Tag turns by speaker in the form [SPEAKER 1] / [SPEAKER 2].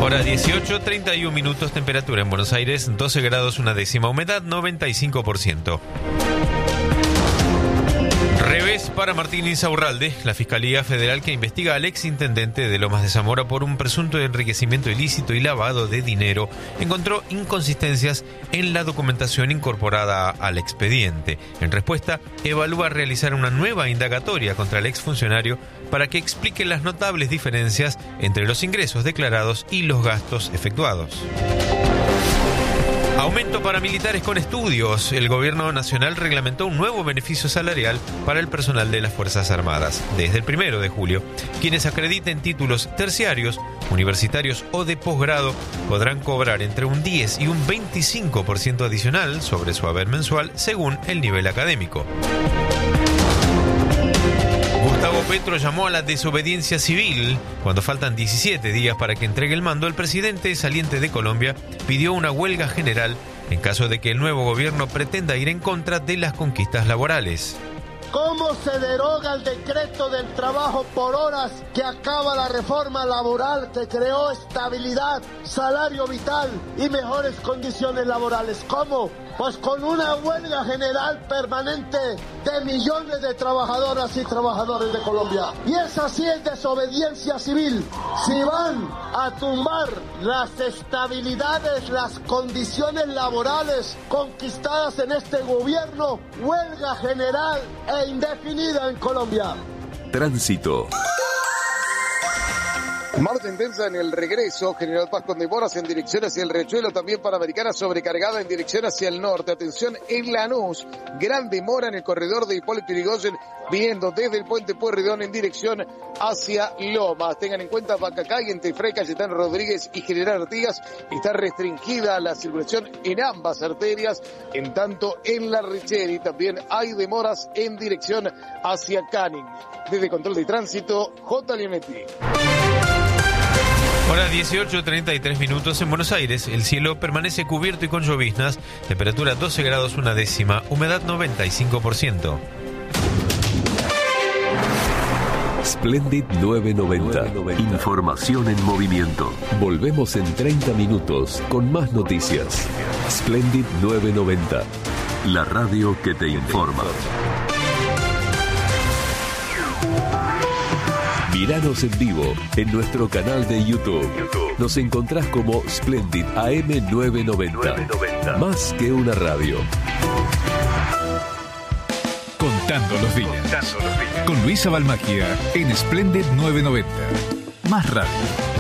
[SPEAKER 1] Hora 18, 31 minutos, temperatura en Buenos Aires, 12 grados, una décima, humedad 95%. Revés para Martín Insaurralde. La Fiscalía Federal que investiga al exintendente de Lomas de Zamora por un presunto enriquecimiento ilícito y lavado de dinero encontró inconsistencias en la documentación incorporada al expediente. En respuesta, evalúa realizar una nueva indagatoria contra el exfuncionario para que explique las notables diferencias entre los ingresos declarados y los gastos efectuados. Aumento para militares con estudios. El gobierno nacional reglamentó un nuevo beneficio salarial para el personal de las Fuerzas Armadas. Desde el 1 de julio, quienes acrediten títulos terciarios, universitarios o de posgrado podrán cobrar entre un 10 y un 25% adicional sobre su haber mensual según el nivel académico. Gustavo Petro llamó a la desobediencia civil. Cuando faltan 17 días para que entregue el mando, el presidente saliente de Colombia pidió una huelga general en caso de que el nuevo gobierno pretenda ir en contra de las conquistas laborales.
[SPEAKER 2] ¿Cómo se deroga el decreto del trabajo por horas que acaba la reforma laboral que creó estabilidad, salario vital y mejores condiciones laborales? ¿Cómo? Pues con una huelga general permanente de millones de trabajadoras y trabajadores de Colombia. Y esa sí es desobediencia civil. Si van a tumbar las estabilidades, las condiciones laborales conquistadas en este gobierno, huelga general e indefinida en Colombia.
[SPEAKER 3] Tránsito.
[SPEAKER 4] Marcha intensa en el regreso, General Paz con demoras en dirección hacia el Riachuelo, también Panamericana sobrecargada en dirección hacia el norte. Atención en Lanús, gran demora en el corredor de Hipólito Yrigoyen, viniendo desde el puente Pueyrredón en dirección hacia Lomas. Tengan en cuenta Bacacay, entre Fray Cayetano Rodríguez y General Artigas, está restringida la circulación en ambas arterias, en tanto en la Richeri también hay demoras en dirección hacia Canning. Desde Control de Tránsito, J. Leonetti.
[SPEAKER 1] Hora 18, 33 minutos en Buenos Aires. El cielo permanece cubierto y con lloviznas. Temperatura 12 grados, una décima. Humedad 95%.
[SPEAKER 3] Splendid 990. Información en movimiento. Volvemos en 30 minutos con más noticias. Splendid 990. La radio que te informa. Míranos en vivo en nuestro canal de YouTube. Nos encontrás como Splendid AM 990. Más que una radio.
[SPEAKER 5] Contando los días. Con Luisa Balmagia en Splendid 990. Más radio.